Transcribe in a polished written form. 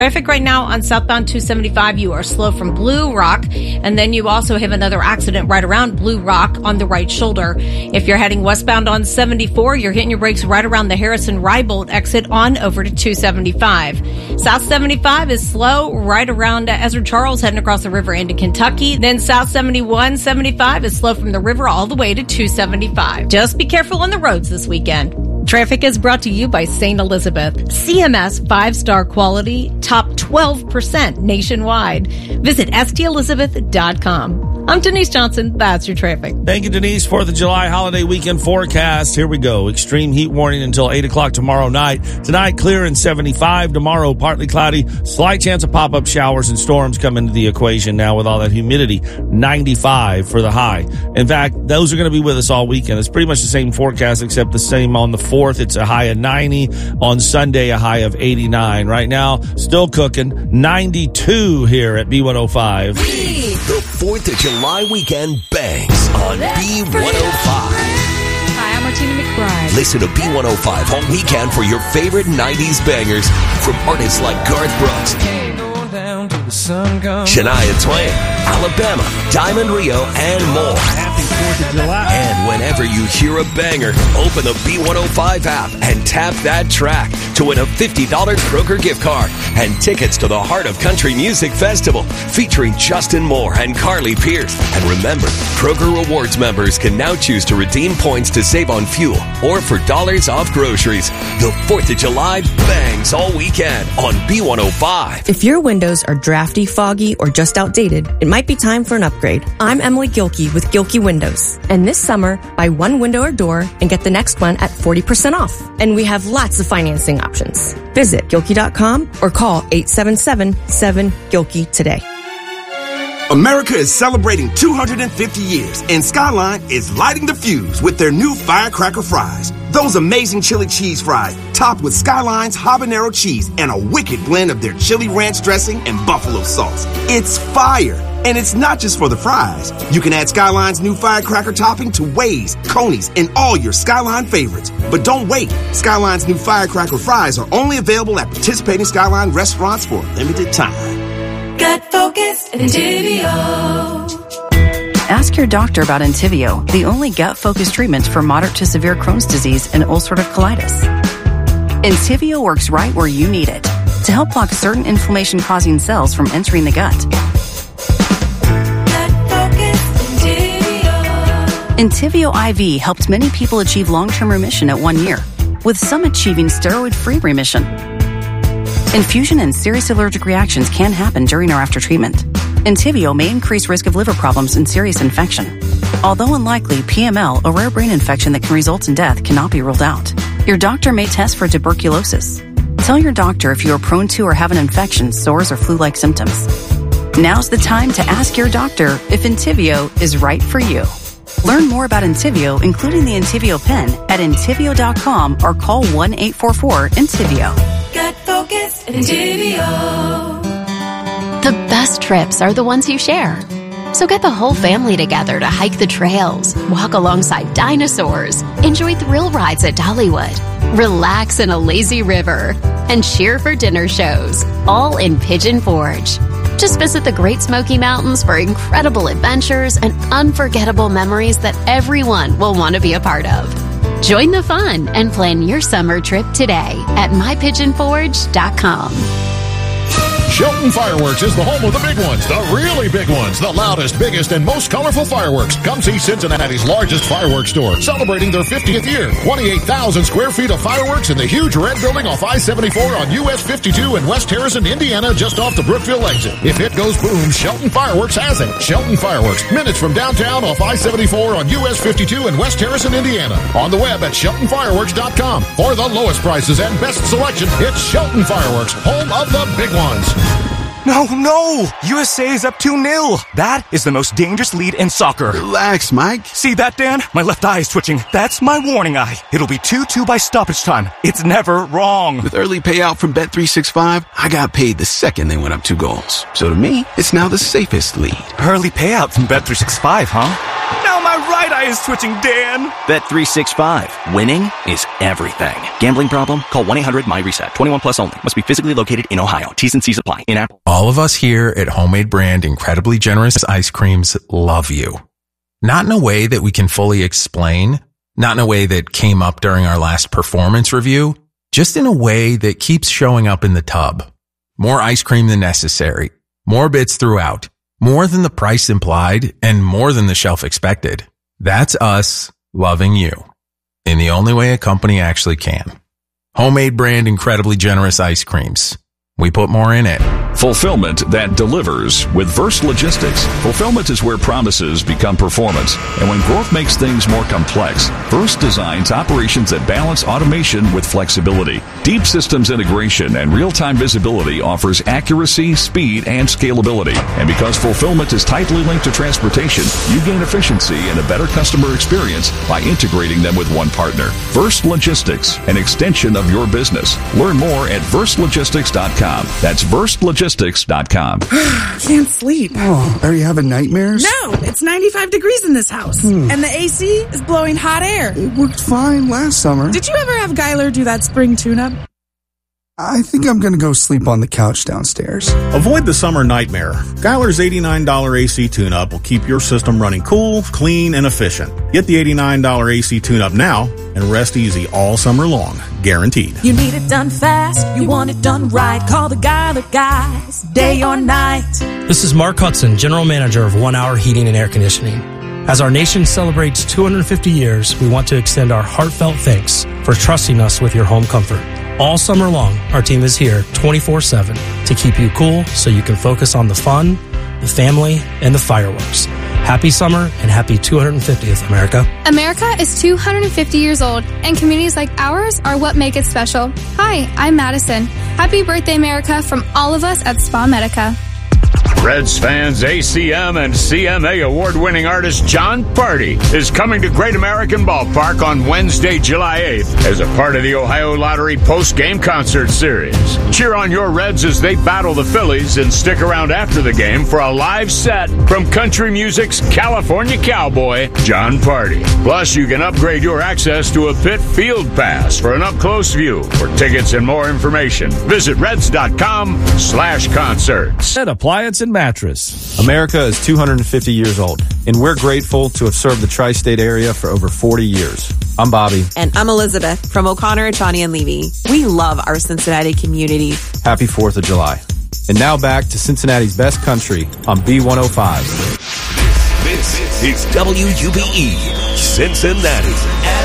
Traffic right now on southbound 275, you are slow from Blue Rock, and then you also have another accident right around Blue Rock on the right shoulder. If you're heading westbound on 74, you're hitting your brakes right around the Harrison-Rybolt exit on over to 275. South 75 is slow right around Ezra Charles heading across the river into Kentucky. Then South 71, 75 is slow from the river all the way to 275. Just be careful on the roads this weekend. Traffic is brought to you by St. Elizabeth. CMS 5-star quality, top 12% nationwide. Visit stelizabeth.com. I'm Denise Johnson. That's your traffic. Thank you, Denise, for the July holiday weekend forecast. Here we go. Extreme heat warning until 8 o'clock tomorrow night. Tonight, clear and 75. Tomorrow, partly cloudy. Slight chance of pop-up showers and storms come into the equation now with all that humidity. 95 for the high. In fact, those are going to be with us all weekend. It's pretty much the same forecast, except the same on the 4th. It's a high of 90. On Sunday, a high of 89. Right now, still cooking. 92 here at B105. The 4th of July weekend bangs on B105. Hi, I'm Martina McBride. Listen to B105 all weekend for your favorite 90s bangers from artists like Garth Brooks, Shania Twain, Alabama, Diamond Rio, and more. Happy 4th of July. And whenever you hear a banger, open the B105 app and tap that track to win a $50 Kroger gift card and tickets to the Heart of Country Music Festival featuring Justin Moore and Carly Pierce. And remember, Kroger Rewards members can now choose to redeem points to save on fuel or for dollars off groceries. The 4th of July bangs all weekend on B105. If your windows are drafty, foggy, or just outdated, it might be time for an upgrade. I'm Emily Gilkey with Gilkey Windows. And this summer, buy one window or door and get the next one at 40% off. And we have lots of financing options. Visit Gilkey.com or call 877-7-GILKEY today. America is celebrating 250 years, and Skyline is lighting the fuse with their new firecracker fries. Those amazing chili cheese fries, topped with Skyline's habanero cheese and a wicked blend of their chili ranch dressing and buffalo sauce. It's fire, and it's not just for the fries. You can add Skyline's new firecracker topping to Waze, Coney's, and all your Skyline favorites. But don't wait. Skyline's new firecracker fries are only available at participating Skyline restaurants for a limited time. Gut focused Entyvio. Ask your doctor about Entyvio, the only gut-focused treatment for moderate to severe Crohn's disease and ulcerative colitis. Entyvio works right where you need it to help block certain inflammation-causing cells from entering the gut. Entyvio IV helped many people achieve long-term remission at 1 year, with some achieving steroid-free remission. Infusion and serious allergic reactions can happen during or after treatment. Entyvio may increase risk of liver problems and serious infection. Although unlikely, PML, a rare brain infection that can result in death, cannot be ruled out. Your doctor may test for tuberculosis. Tell your doctor if you are prone to or have an infection, sores, or flu-like symptoms. Now's the time to ask your doctor if Entyvio is right for you. Learn more about Entyvio, including the Entyvio pen, at Entyvio.com or call 1-844-ENTYVIO. Gut focused Entyvio. The best trips are the ones you share. So get the whole family together to hike the trails, walk alongside dinosaurs, enjoy thrill rides at Dollywood, relax in a lazy river, and cheer for dinner shows, all in Pigeon Forge. Just visit the Great Smoky Mountains for incredible adventures and unforgettable memories that everyone will want to be a part of. Join the fun and plan your summer trip today at mypigeonforge.com. Shelton Fireworks is the home of the big ones, the really big ones, the loudest, biggest, and most colorful fireworks. Come see Cincinnati's largest fireworks store, celebrating their 50th year. 28,000 square feet of fireworks in the huge red building off I-74 on US 52 in West Harrison, Indiana, just off the Brookville exit. If it goes boom, Shelton Fireworks has it. Shelton Fireworks, minutes from downtown off I-74 on US 52 in West Harrison, Indiana. On the web at SheltonFireworks.com. For the lowest prices and best selection, it's Shelton Fireworks, home of the big ones. No! USA is up 2-0. That is the most dangerous lead in soccer. Relax, Mike. See that, Dan? My left eye is twitching. That's my warning eye. It'll be 2-2 by stoppage time. It's never wrong. With early payout from Bet365, I got paid the second they went up 2 goals. So to me, it's now the safest lead. Early payout from Bet365, huh? Now my right right eye is twitching, Dan. Bet365. Winning is everything. Gambling problem? Call 1-800-MY-RESET. 21 plus only. Must be physically located in Ohio. T's and C's apply. In app. All of us here at Homemade Brand Incredibly Generous Ice Creams love you. Not in a way that we can fully explain, not in a way that came up during our last performance review, just in a way that keeps showing up in the tub. More ice cream than necessary, more bits throughout, more than the price implied, and more than the shelf expected. That's us loving you in the only way a company actually can. Homemade Brand Incredibly Generous Ice Creams. We put more in it. Fulfillment that delivers with Verse Logistics. Fulfillment is where promises become performance. And when growth makes things more complex, Verse designs operations that balance automation with flexibility. Deep systems integration and real-time visibility offers accuracy, speed, and scalability. And because fulfillment is tightly linked to transportation, you gain efficiency and a better customer experience by integrating them with one partner. Verse Logistics, an extension of your business. Learn more at verselogistics.com. That's verselogistics.com. Can't sleep. Oh, are you having nightmares? No, it's 95 degrees in this house. And the AC is blowing hot air. It worked fine last summer. Did you ever have Geiler do that spring tune-up? I think I'm going to go sleep on the couch downstairs. Avoid the summer nightmare. Geiler's $89 AC tune-up will keep your system running cool, clean, and efficient. Get the $89 AC tune-up now and rest easy all summer long. Guaranteed. You need it done fast. You want it done right. Call the Geiler guys, day or night. This is Mark Hudson, General Manager of 1 Hour Heating and Air Conditioning. As our nation celebrates 250 years, we want to extend our heartfelt thanks for trusting us with your home comfort. All summer long, our team is here 24/7 to keep you cool so you can focus on the fun, the family, and the fireworks. Happy summer and happy 250th, America. America is 250 years old, and communities like ours are what make it special. Hi, I'm Madison. Happy birthday, America, from all of us at Spa Medica. Reds fans, ACM and CMA award-winning artist Jon Pardi is coming to Great American Ballpark on Wednesday, July 8th as a part of the Ohio Lottery post-game concert series. Cheer on your Reds as they battle the Phillies and stick around after the game for a live set from country music's California cowboy, Jon Pardi. Plus, you can upgrade your access to a pit field pass for an up-close view. For tickets and more information, visit reds.com/concerts. At Appliance and Mattress. America is 250 years old, and we're grateful to have served the tri-state area for over 40 years. I'm Bobby. And I'm Elizabeth from O'Connor, Chani, and Levy. We love our Cincinnati community. Happy 4th of July. And now back to Cincinnati's best country on B105. This is WUBE, Cincinnati.